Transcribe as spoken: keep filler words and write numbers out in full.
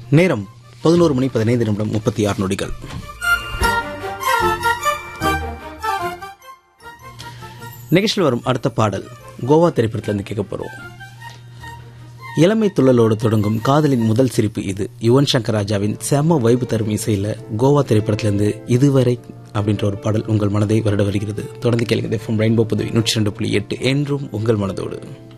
நேரம் பதினோரு மணி பதினைந்து நிமிடம் முப்பத்தி ஆறு நொடிகள். நிகழ்ச்சியில் வரும் அடுத்த பாடல் கோவா திரைப்படத்திலிருந்து கேட்க போறோம். இளமை துள்ளலோடு தொடங்கும் காதலின் முதல் சிரிப்பு இது. யுவன் சங்கர் ராஜாவின் செம வைப்பு தரும் இசையில கோவா திரைப்படத்திலிருந்து இதுவரை அப்படின்ற ஒரு பாடல் உங்கள் மனதை வருட வருகிறது. தொடர்ந்து கேளுங்க. ரெயின்போ புதுவை நூற்றி ரெண்டு புள்ளி எட்டு என்றும் உங்கள் மனதோடு.